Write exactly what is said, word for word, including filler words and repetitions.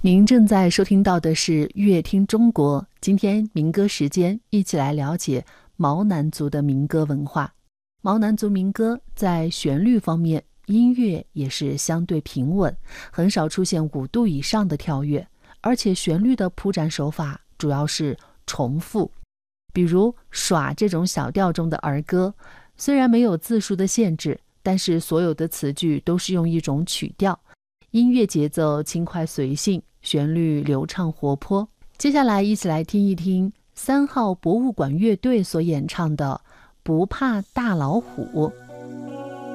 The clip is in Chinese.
您正在收听到的是乐听中国，今天民歌时间，一起来了解毛南族的民歌文化。毛南族民歌在旋律方面，音乐也是相对平稳，很少出现五度以上的跳跃，而且旋律的铺展手法主要是重复。比如耍这种小调中的儿歌，虽然没有字数的限制，但是所有的词句都是用一种曲调，音乐节奏轻快随性，旋律流畅活泼。接下来一起来听一听三号博物馆乐队所演唱的《不怕大老虎》。